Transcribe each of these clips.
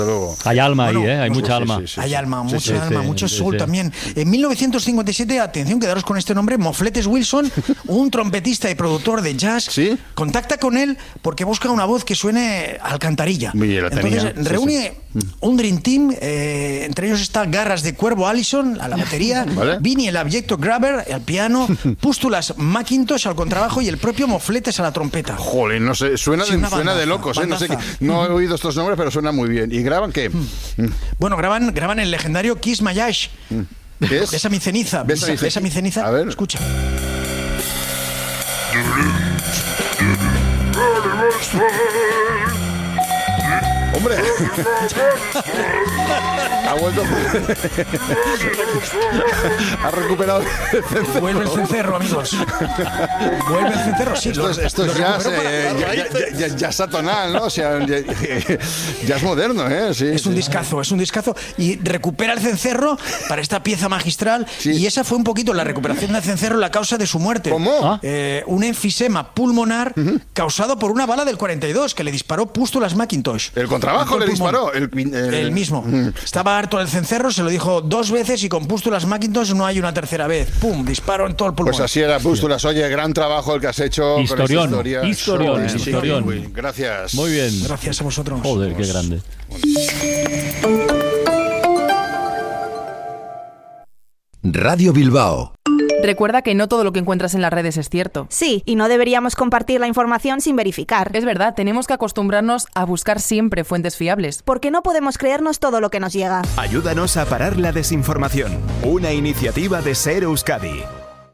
Hay alma ahí, hay mucha alma. Hay alma, mucha alma, mucho soul también. En 1957, atención, quedaros con este nombre, Mofletes Wilson, un trompetista y productor de jazz, contacta con él porque busca una voz que suene a alcantarilla. Entonces reúne un Dream Team, entre ellos está Garras de Cuervo Allison a la batería, Vinnie el abyecto Grabber al piano, Pústulas McIntosh al contrabajo y el propio Mofletes a la trompeta. Joder, no sé, suena de locos, no sé, no he oído estos nombres, pero suena muy bien. ¿Y graban qué? Bueno, graban el legendario Kiss My Ash. ¿Qué es? Besa mi ceniza. Besa mi ceniza. A ver. Escucha. ¡Hombre! Ha vuelto. Ha recuperado el cencerro. Vuelve el cencerro, amigos. Vuelve el cencerro, sí. Esto es ya atonal, ¿no? O sea, ya es moderno, ¿eh? Sí, es un discazo. Y recupera el cencerro para esta pieza magistral. Y esa fue un poquito la recuperación del cencerro, la causa de su muerte. ¿Cómo? Un enfisema pulmonar causado por una bala del 42 que le disparó Pústulas McIntosh. ¿El contrabajo le disparó? El mismo. Estaba harto del cencerro, se lo dijo 2 veces y con Pústulas McIntosh no hay una tercera vez. ¡Pum! Disparo en todo el pulmón. Pues así era, Pústulas. Oye, gran trabajo el que has hecho. Historión. Gracias. Muy bien. Gracias a vosotros. Joder, qué grande. Radio Bilbao. Recuerda que no todo lo que encuentras en las redes es cierto. Sí, y no deberíamos compartir la información sin verificar. Es verdad, tenemos que acostumbrarnos a buscar siempre fuentes fiables. Porque no podemos creernos todo lo que nos llega. Ayúdanos a parar la desinformación. Una iniciativa de Ser Euskadi.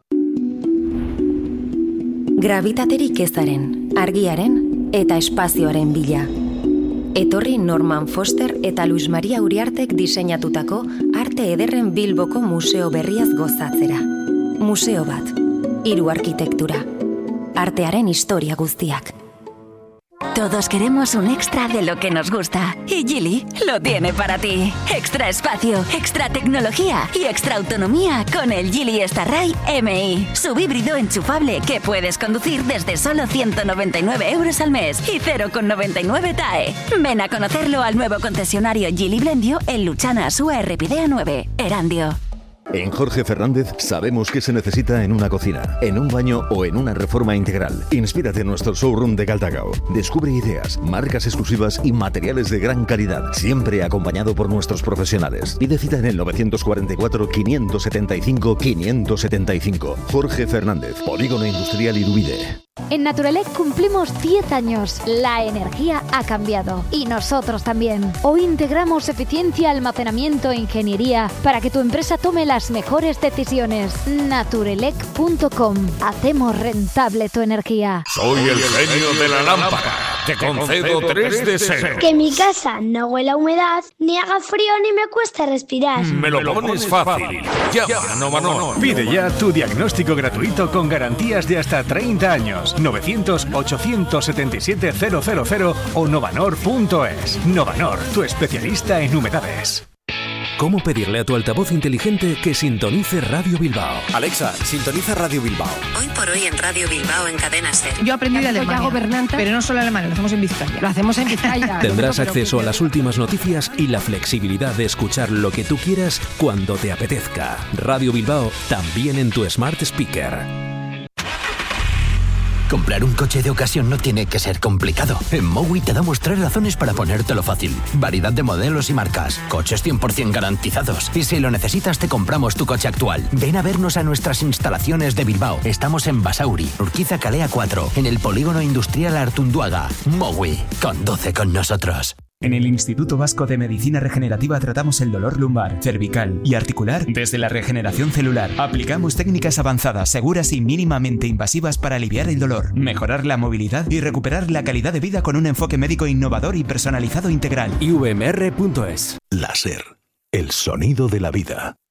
Grabitaterik ezaren, argiaren eta espazioaren bila. Etorri Norman Foster eta Luis Maria Uriartek diseinatutako arte ederren Bilboko museo berriaz gozatzera. Museo bat, 3 arkitektura, artearen historia guztiak. Todos queremos un extra de lo que nos gusta. Y Geely lo tiene para ti. Extra espacio, extra tecnología y extra autonomía con el Geely Starray MI. Subhíbrido enchufable que puedes conducir desde solo 199 € al mes y 0,99 TAE. Ven a conocerlo al nuevo concesionario Geely Blendio en Luchana, Sua Errepidea 9, Erandio. En Jorge Fernández sabemos qué se necesita en una cocina, en un baño o en una reforma integral. Inspírate en nuestro showroom de Galdakao. Descubre ideas, marcas exclusivas y materiales de gran calidad, siempre acompañado por nuestros profesionales. Pide cita en el 944 575 575. Jorge Fernández, Polígono Industrial Irubide. En Naturelec cumplimos 10 años. La energía ha cambiado y nosotros también. Hoy integramos eficiencia, almacenamiento e ingeniería para que tu empresa tome las mejores decisiones. Naturelec.com. Hacemos rentable tu energía. Soy el genio de la lámpara. Te concedo 3 deseos. Que mi casa no huela a humedad, ni haga frío ni me cueste respirar. Me lo pones fácil. Llama a Novanor. Pide ya tu diagnóstico gratuito con garantías de hasta 30 años. 900-877-000 o novanor.es. Novanor, tu especialista en humedades. ¿Cómo pedirle a tu altavoz inteligente que sintonice Radio Bilbao? Alexa, sintoniza Radio Bilbao. Hoy por hoy en Radio Bilbao en Cadena Ser. Yo aprendí de Alemania, pero no solo alemán, lo hacemos en Vizcaya. Lo hacemos en Vizcaya. Tendrás acceso a las últimas noticias y la flexibilidad de escuchar lo que tú quieras cuando te apetezca. Radio Bilbao, también en tu Smart Speaker. Comprar un coche de ocasión no tiene que ser complicado. En Mowi te damos 3 razones para ponértelo fácil. Variedad de modelos y marcas, coches 100% garantizados. Y si lo necesitas te compramos tu coche actual. Ven a vernos a nuestras instalaciones de Bilbao. Estamos en Basauri, Urquiza Calea 4, en el Polígono Industrial Artunduaga. Mowi, conduce con nosotros. En el Instituto Vasco de Medicina Regenerativa tratamos el dolor lumbar, cervical y articular desde la regeneración celular. Aplicamos técnicas avanzadas, seguras y mínimamente invasivas para aliviar el dolor, mejorar la movilidad y recuperar la calidad de vida con un enfoque médico innovador y personalizado integral. IVMR.es. Láser, el sonido de la vida.